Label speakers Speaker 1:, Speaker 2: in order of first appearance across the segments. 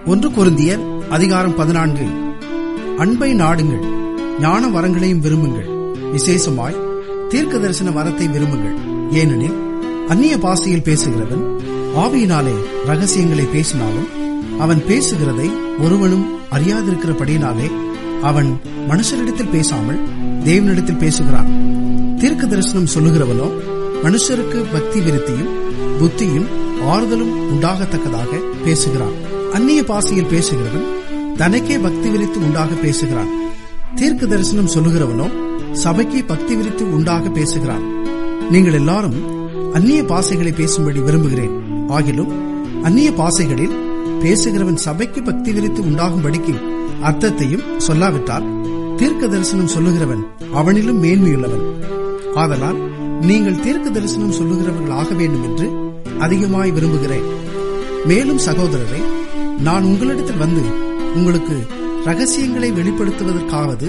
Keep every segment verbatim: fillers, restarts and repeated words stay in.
Speaker 1: ஒன்று கொரிந்தியர் அதிகாரம் பதினான்கு. அன்பை நாடுங்கள், ஞான வரங்களையும் விரும்புங்கள், விசேஷமாய் தீர்க்க தரிசன வரத்தை விரும்புங்கள். ஏனெனில் அந்நிய பாஷையில் பேசுகிறவன் ஆவியினாலே ரகசியங்களை பேசினாலும் அவன் பேசுகிறதை ஒருவனும் அறியாதிருக்கிறபடியினாலே அவன் மனுஷரிடத்தில் பேசாமல் தேவனிடத்தில் பேசுகிறான். தீர்க்க தரிசனம் சொல்லுகிறவனோ மனுஷருக்கு பக்தி விருத்தியும் புத்தியும் ஆறுதலும் உண்டாகத்தக்கதாக பேசுகிறான். அந்நிய பாஷையில் பேசுகிறவன் தனக்கே பக்தி விருத்தி உண்டாக பேசுகிறான். தீர்க்க தரிசனம் சொல்லுகிறவனோ சபைக்கு பக்தி விருத்தி உண்டாக பேசுகிறான். நீங்கள் எல்லாரும் அந்நிய பாஷைகளை பேசும்படி விரும்புகிறேன். ஆகிலும் அந்நிய பாஷைகளில் பேசுகிறவன் சபைக்கு பக்தி விருத்தி உண்டாகும்படிக்கு அர்த்தத்தையும் சொல்லாவிட்டால் தீர்க்க தரிசனம் சொல்லுகிறவன் அவனிலும் மேன்மையுள்ளவன். ஆதலால் நீங்கள் தீர்க்க தரிசனம் சொல்லுகிறவர்கள் ஆக வேண்டும் என்று அதிகமாய் விரும்புகிறேன். மேலும் சகோதரரை, நான் உங்களிடத்தில் வந்து உங்களுக்கு ரகசியங்களை வெளிப்படுத்துவதற்காவது,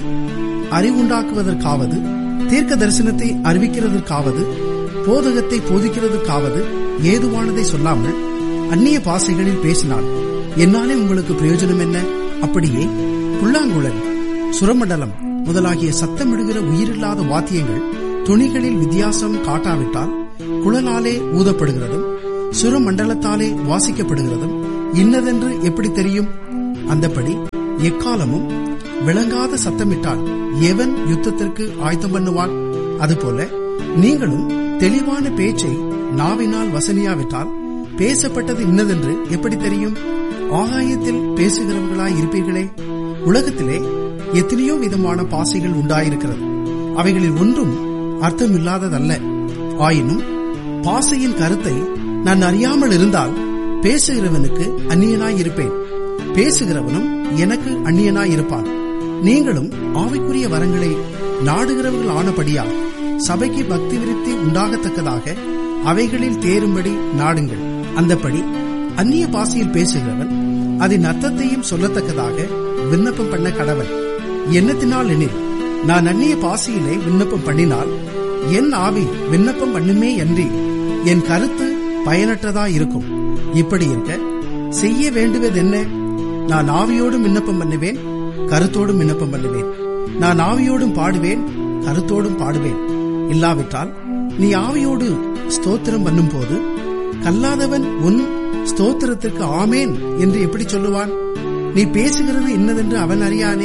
Speaker 1: அறிவுண்டாக்குவதற்காவது, தீர்க்க தரிசனத்தை அறிவிக்கிறதற்காவது, போதகத்தை போதிக்கிறதற்காவது ஏதுவானதை சொல்லாமல் அந்நிய பாஷைகளில் பேசினால் என்னாலே உங்களுக்கு பிரயோஜனம் என்ன? அப்படியே புல்லாங்குழல், சுரமண்டலம் முதலாகிய சத்தமிடுகிற உயிரில்லாத வாத்தியங்கள் துணிகளில் வித்தியாசம் காட்டாவிட்டால் குழலாலே ஊதப்படுகிறதும் சுரமண்டலத்தாலே வாசிக்கப்படுகிறதும் இன்னதென்று எப்படி தெரியும்? அந்தபடி எக்காலமும் விளங்காத சத்தமிட்டால் எவன் யுத்தத்திற்கு ஆயத்தம் பண்ணுவான்? அதுபோல நீங்களும் தெளிவான பேச்சை நாவினால் வசனியாவிட்டால் பேசப்பட்டது இன்னதென்று எப்படி தெரியும்? ஆகாயத்தில் பேசுகிறவர்களாய் இருப்பீர்களே. உலகத்திலே எத்தனையோ விதமான பாசைகள் உண்டாயிருக்கிறது. அவைகளில் ஒன்றும் அர்த்தமில்லாததல்ல. ஆயினும் பாசையின் கருத்தை நான் அறியாமல் இருந்தால் பேசுகிறவனுக்கு அந்நியனாய் இருப்பேன், பேசுகிறவனும் எனக்கு அந்நியனாய் இருப்பான். நீங்களும் ஆவிக்குரிய வரங்களை நாடுகிறவர்கள் ஆனபடியால் சபைக்கு பக்தி விருத்தி உண்டாகத்தக்கதாக அவைகளில் தேரும்படி நாடுங்கள். அந்தபடி அந்நிய பாஷையில் பேசுகிறவன் அதன் அர்த்தத்தையும் சொல்லத்தக்கதாக விண்ணப்பம் பண்ண கடவன். என்னத்தினால் எனில், நான் அந்நிய பாஷையிலே விண்ணப்பம் பண்ணினால் என் ஆவி விண்ணப்பம் பண்ணுமே அன்றி என் கருத்து பயனற்றதா இருக்கும். இப்படி இருக்க செய்ய வேண்டுவது என்ன? நான் ஆவியோடும் விண்ணப்பம் பண்ணுவேன், கருத்தோடும் விண்ணப்பம் பண்ணுவேன். நான் ஆவியோடும் பாடுவேன், கருத்தோடும் பாடுவேன். இல்லாவிட்டால் நீ ஆவியோடு ஸ்தோத்திரம் பண்ணும் போது கல்லாதவன் உன் ஸ்தோத்திரத்திற்கு ஆமேன் என்று எப்படி சொல்லுவான்? நீ பேசுகிறது இன்னதென்று அவன் அறியானே.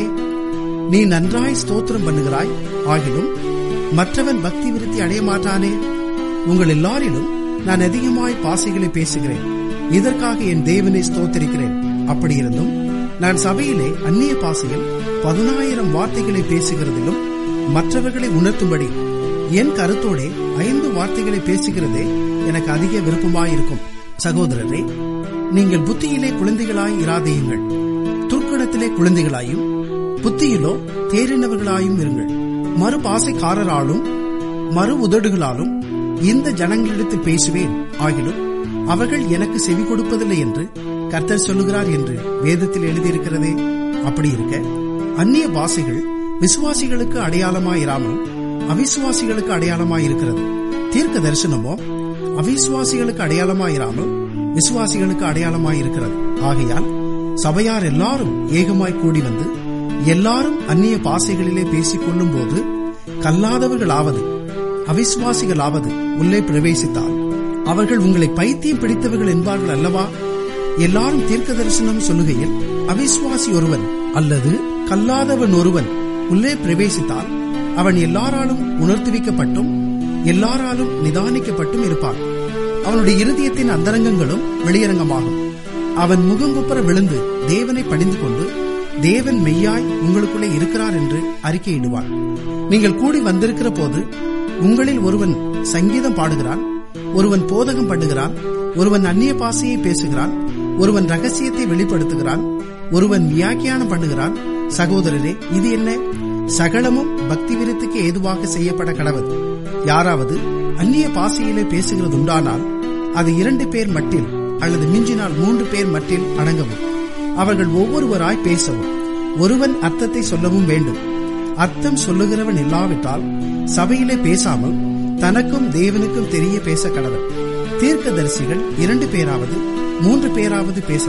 Speaker 1: நீ நன்றாய் ஸ்தோத்திரம் பண்ணுகிறாய், ஆகிலும் மற்றவன் பக்தி விருத்தி அடைய மாட்டானே. உங்கள் எல்லாரிலும் நான் அதிகமாய் பாஷைகளை பேசுகிறேன், இதற்காக என் தேவனை ஸ்தோத்திரிக்கிறேன். அப்படியிருந்தும் நான் சபையிலே அந்நிய பாஷையில் பதினாயிரம் வார்த்தைகளை பேசுகிறதிலும் மற்றவர்களை உணர்த்தும்படி என் கருத்தோட ஐந்து வார்த்தைகளை பேசுகிறதே எனக்கு அதிக விருப்பமாயிருக்கும். சகோதரரே, நீங்கள் புத்தியிலே குழந்தைகளாய் இராதேயுங்கள், துர்க்கணத்திலே குழந்தைகளாயும் புத்தியிலோ தேறினவர்களாயும் இருங்கள். மறு பாசைக்காரராலும் மறு உதடுகளாலும் இந்த ஜனங்களிடத்தில் பேசுவேன், ஆகிலும் அவர்கள் எனக்கு செவி கொடுப்பதில்லை என்று கர்த்தர் சொல்லுகிறார் என்று வேதத்தில் எழுதியிருக்கிறதே. அப்படி இருக்க அந்நிய பாஷைகள் விசுவாசிகளுக்கு அடையாளமாயிராமல் அவிசுவாசிகளுக்கு அடையாளமாயிருக்கிறது. தீர்க்க தரிசனமோ அவிசுவாசிகளுக்கு அடையாளமாயிராமல் விசுவாசிகளுக்கு அடையாளமாயிருக்கிறது. ஆகையால் சபையார் எல்லாரும் ஏகமாய் கூடி வந்து எல்லாரும் அந்நிய பாஷைகளிலே பேசிக் கொள்ளும் போது கல்லாதவர்களாவது அவிசுவாசிகளாவது உள்ளே பிரவேசித்தால் அவர்கள் உங்களை பைத்தியம் பிடித்தவர்கள் என்பார்கள் அல்லவா? எல்லாரும் தீர்க்க தரிசனம் சொல்லுகையில் அவிசுவாசி ஒருவன் அல்லது கல்லாதவன் ஒருவன் உள்ளே பிரவேசித்தால் அவன் எல்லாராலும் உணர்த்துவிக்கப்பட்டும் எல்லாராலும் நிதானிக்கப்பட்டும் இருப்பான். அவனுடைய இருதயத்தின் அந்தரங்கங்களும் வெளியரங்கமாகும். அவன் முகங்குப்புற விழுந்து தேவனை பணிந்து கொண்டு தேவன் மெய்யாய் உங்களுக்குள்ளே இருக்கிறார் என்று அறிக்கையிடுவான். நீங்கள் கூடி வந்திருக்கிற போது உங்களில் ஒருவன் சங்கீதம் பாடுகிறான், ஒருவன் போதகம் பண்ணுகிறான், ஒருவன் அந்நிய பாஷையை பேசுகிறான், ஒருவன் ரகசியத்தை வெளிப்படுத்துகிறான், ஒருவன் வியாக்கியானம் பண்ணுகிறான். சகோதரரே, இது என்ன? சகலமும் பக்தி விருத்திக்கு ஏதுவாக செய்யப்பட கடவது. யாராவது அந்நிய பாஷையிலே பேசுகிறது உண்டானால் அது இரண்டு பேர் மட்டில் அல்லது மிஞ்சினால் மூன்று பேர் மட்டில் அடங்கவும். அவர்கள் ஒவ்வொருவராய் பேசவும், ஒருவன் அர்த்தத்தை சொல்லவும் வேண்டும். அர்த்தம் சொல்லுகிறவன் இல்லாவிட்டால் சபையிலே பேசாமல் தனக்கும் தேவனுக்கும் தெரிய பேச கடவன். தீர்க்கதரிசிகள் இரண்டு பேராவது மூன்று பேராவது பேசலாம்.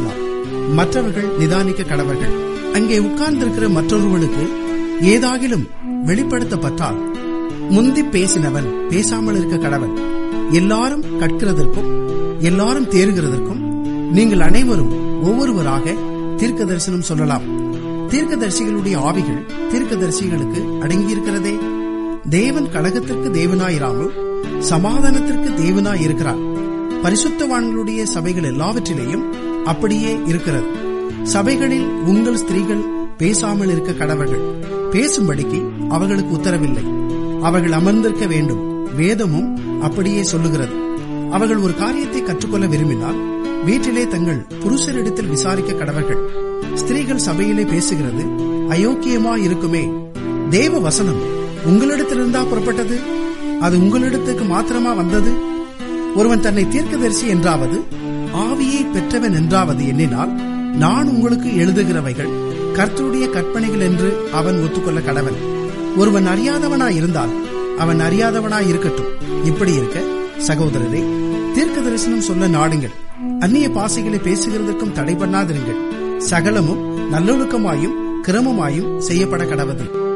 Speaker 1: மற்றவர்கள் நிதானிக்க கடவர்கள். அங்கே உட்கார்ந்திருக்கிற மற்றொருவனுக்கு ஏதாகிலும் வெளிப்படுத்தப்பட்டால் முந்தி பேசினவன் பேசாமல் இருக்க கடவன். எல்லாரும் கற்கிறதற்கும் எல்லாரும் தேறுகிறதற்கும் நீங்கள் அனைவரும் ஒவ்வொருவராக தீர்க்க தரிசனம் சொல்லலாம். தீர்க்கதரிசிகளுடைய ஆவிகள் தீர்க்கதரிசிகளுக்கு அடங்கியிருக்கிறதே. தேவன் கலகத்திற்கு தேவனாயிராமல் சமாதானத்திற்கு தேவனாயிருக்கிறார். பரிசுத்தவான்களுடைய சபைகள் எல்லாவற்றிலேயும் அப்படியே இருக்கிறது. சபைகளில் உங்கள் ஸ்திரீகள் பேசாமல் இருக்க கடவர்கள். பேசும்படிக்கு அவர்களுக்கு உத்தரவில்லை. அவர்கள் அமர்ந்திருக்க வேண்டும். வேதமும் அப்படியே சொல்லுகிறது. அவர்கள் ஒரு காரியத்தை கற்றுக்கொள்ள விரும்பினால் வீட்டிலே தங்கள் புருஷரிடத்தில் விசாரிக்க கடவர்கள். ஸ்திரீகள் சபையிலே பேசுகிறது அயோக்கியமா இருக்குமே. தேவ வசனம் உங்களிடத்திலிருந்தா புறப்பட்டது? அது உங்களிடத்துக்கு மாத்திரமா வந்தது? ஒருவன் தன்னை தீர்க்கதரிசி என்றாவது ஆவியை பெற்றவன் என்றாவது எண்ணினால் நான் உங்களுக்கு எழுதுகிறவைகள் கர்த்தருடைய கற்பனைகள் என்று அவன் ஒத்துக்கொள்ள கடவன். ஒருவன் அறியாதவனாய் இருந்தால் அவன் அறியாதவனாய் இருக்கட்டும். இப்படி இருக்க சகோதரரே, தீர்க்க தரிசனம் சொல்ல நாடுங்கள். அந்நிய பாசைகளை பேசுகிறதற்கும் தடை பண்ணாதிருங்கள். சகலமும் நல்லொழுக்கமாயும் கிரமமாயும் செய்யப்பட கடவது.